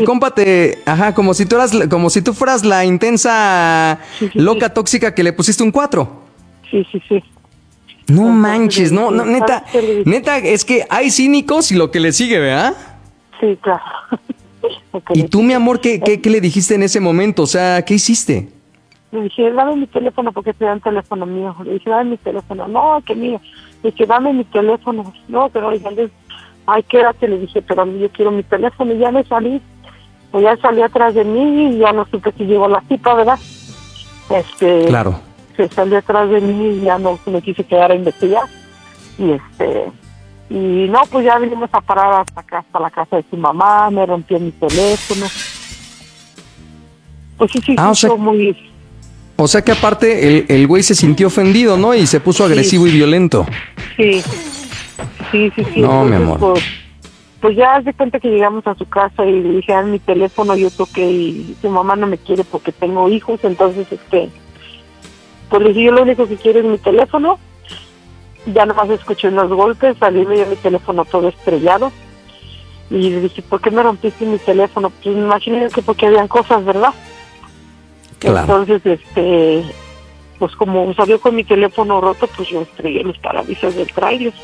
el compa ajá, como si tú fueras la intensa loca tóxica que le pusiste un 4. Sí. No manches, no, neta, es que hay cínicos y lo que le sigue, ¿verdad? Sí, claro. Y tú, mi amor, ¿qué le dijiste en ese momento? O sea, ¿qué hiciste? Le dije, dame mi teléfono porque te dan teléfono mío. Le dije, dame mi teléfono. No, que mío. Le dije, dame mi teléfono. No, pero dije, ay, quédate. Le dije, pero yo quiero mi teléfono. Y ya me salí. Pues ya salí atrás de mí y ya no supe si llegó la tipa, ¿verdad? Claro. Se salió atrás de mí y ya no me quise quedar a investigar. Y no, pues ya vinimos a parar hasta acá, hasta la casa de su mamá. Me rompió mi teléfono. Pues sí, muy... O sea que aparte el güey se sintió ofendido, ¿no? Y se puso agresivo y violento. Sí. No, entonces, mi amor. Pues ya haz de cuenta que llegamos a su casa y le dije, mi teléfono, yo toqué y su mamá no me quiere porque tengo hijos, entonces pues le dije, yo lo único que quiero es mi teléfono. Ya nomás escuché unos golpes, salí me dio mi teléfono todo estrellado. Y le dije, ¿por qué me rompiste mi teléfono? Pues me imaginé que porque habían cosas, ¿verdad? Claro. Entonces, pues como salió con mi teléfono roto, pues yo estrellé los parabrisas del tráiler.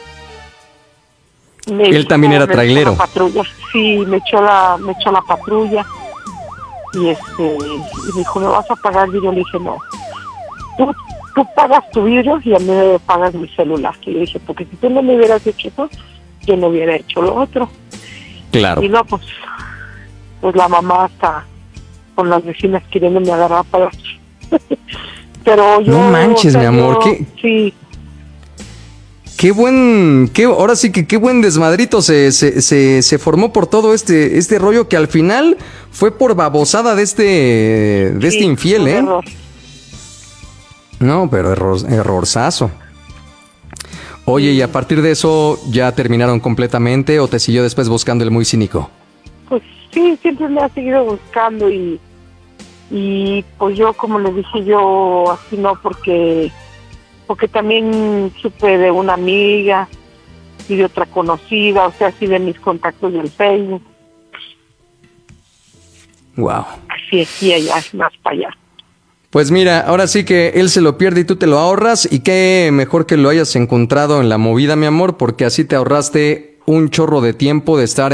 Él también era trailero. Sí, me echó la patrulla. Y y me dijo, ¿me vas a pagar? Y yo le dije, no. Tú pagas tu vidrio y a mí me pagas mi celular. Y le dije, porque si tú no me hubieras hecho eso, yo no hubiera hecho lo otro. Claro. Y no, pues la mamá está con las vecinas queriéndome agarrar para pero yo... No manches, mi amor, sí. Ahora sí que qué buen desmadrito se formó por todo este rollo que al final fue por babosada de este infiel, ¿eh? Error. No, pero errorzazo. Oye, ¿y a partir de eso ya terminaron completamente o te siguió después buscando el muy cínico? Pues sí, siempre me ha seguido buscando y pues yo, como le dije yo, así no, porque también supe de una amiga y de otra conocida, o sea, así de mis contactos del Facebook. Wow. Así aquí, allá, más para allá. Pues mira, ahora sí que él se lo pierde y tú te lo ahorras, y qué mejor que lo hayas encontrado en la movida, mi amor, porque así te ahorraste un chorro de tiempo de estar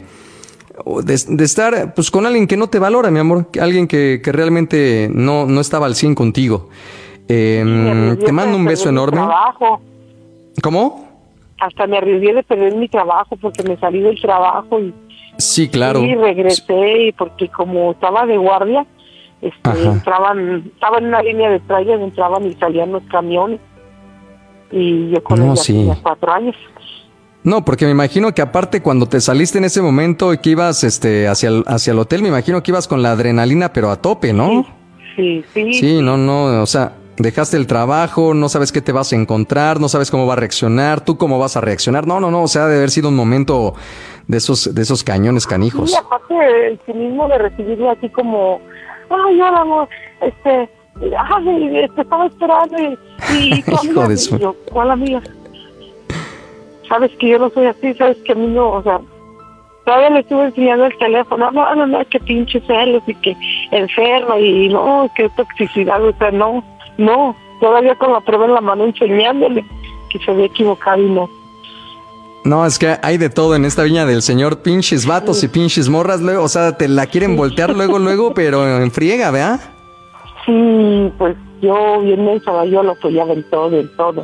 pues con alguien que no te valora, mi amor, alguien que realmente no estaba al 100 contigo. Te mando un beso enorme. ¿Cómo? Hasta me arriesgué de perder mi trabajo porque me salí del trabajo y sí, claro. Y regresé porque como estaba de guardia, estaba en una línea de tráiler, entraban y salían los camiones y yo con ella tenía 4 años. No, porque me imagino que aparte cuando te saliste en ese momento y que ibas hacia el hotel, me imagino que ibas con la adrenalina pero a tope, ¿no? Sí. Sí, no, o sea, dejaste el trabajo, no sabes qué te vas a encontrar, no sabes cómo va a reaccionar, tú cómo vas a reaccionar. No, o sea, debe haber sido un momento de esos cañones canijos. Sí, aparte el cinismo de recibirlo así como, ay, hola, amor, estaba esperando y tu hijo amiga, de su... y yo, ¿cuál amiga? Sabes que yo no soy así, sabes que a mí no, o sea, todavía le estuve enseñando el teléfono, no, que pinche celos y que enferma y no, que toxicidad, o sea, no, todavía con la prueba en la mano enseñándole que se había equivocado y no. No, es que hay de todo en esta viña del señor, pinches vatos y pinches morras, luego, o sea, te la quieren voltear luego, pero en friega, ¿verdad? Sí, pues yo bien mensa, yo lo apoyaba en todo.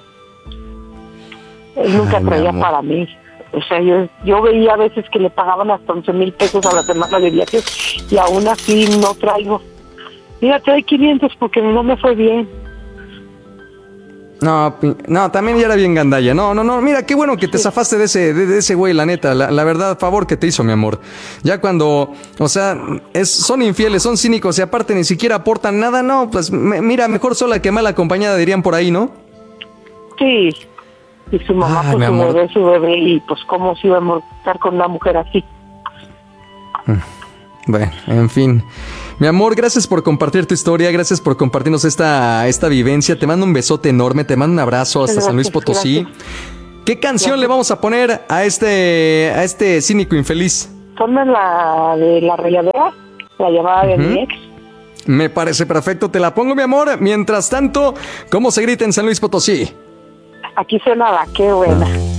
Él nunca traía para mí. O sea, yo veía a veces que le pagaban hasta 11,000 pesos a la semana de viajes y aún así no traigo. Mira, te doy 500 porque no me fue bien. No, también ya era bien gandalla. No, mira, qué bueno que te zafaste de ese güey, la neta. La verdad, favor que te hizo, mi amor. Ya cuando, o sea, son infieles, son cínicos y aparte ni siquiera aportan nada, no, pues mira, mejor sola que mal acompañada, dirían por ahí, ¿no? Sí. Y su mamá, pues su bebé, y pues cómo se iba a estar con una mujer así. Bueno, en fin. Mi amor, gracias por compartir tu historia, gracias por compartirnos esta vivencia. Te mando un besote enorme, te mando un abrazo hasta San Luis Potosí. Gracias. ¿Qué canción le vamos a poner a este cínico infeliz? Ponme la de la arrolladora, la llamada de mi ex. Me parece perfecto, te la pongo, mi amor. Mientras tanto, ¿cómo se grita en San Luis Potosí? Aquí suena la qué buena.